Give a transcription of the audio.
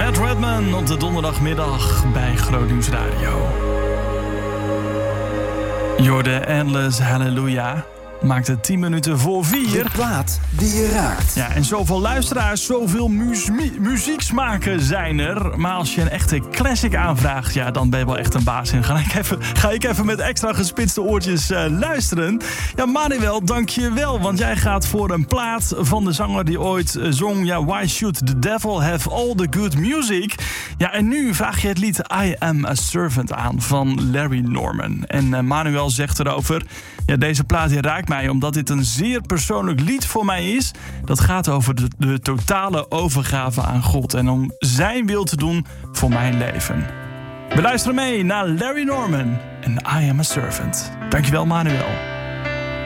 Ed Redman op de donderdagmiddag bij Groot Nieuws Radio. Jorde Endless Hallelujah maakt het 10 minuten voor 4. De plaat die je raakt. Ja, en zoveel luisteraars, zoveel muzieksmaken zijn er. Maar als je een echte classic aanvraagt, ja, dan ben je wel echt een baas. En ga ik even met extra gespitste oortjes luisteren. Ja, Manuel, dank je wel. Want jij gaat voor een plaat van de zanger die ooit zong... Ja, Why Should the Devil Have All the Good Music? Ja, en nu vraag je het lied I Am a Servant aan van Larry Norman. En Manuel zegt erover... Ja, deze plaat die raakt mij omdat dit een zeer persoonlijk lied voor mij is. Dat gaat over de totale overgave aan God en om zijn wil te doen voor mijn leven. We luisteren mee naar Larry Norman en I Am a Servant. Dankjewel, Manuel.